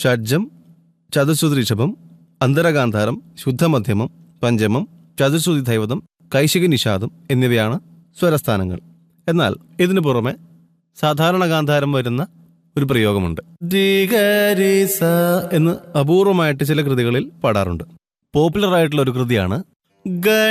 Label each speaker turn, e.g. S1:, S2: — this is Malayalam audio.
S1: ഷഡ്ജം, ചതുശ്രുതി ഋഷഭം, അന്തരഗാന്ധാരം, ശുദ്ധമധ്യമം, പഞ്ചമം, ചതുശ്രുതി ധൈവതം, കൈശിക നിഷാദം എന്നിവയാണ് സ്വരസ്ഥാനങ്ങൾ. എന്നാൽ ഇതിനു പുറമെ സാധാരണ ഗാന്ധാരം വരുന്ന ഒരു പ്രയോഗമുണ്ട്. ധീകരീസ എന്ന് അപൂർവമായിട്ട് ചില കൃതികളിൽ പാടാറുണ്ട്. പോപ്പുലർ ആയിട്ടുള്ള ഒരു കൃതിയാണ്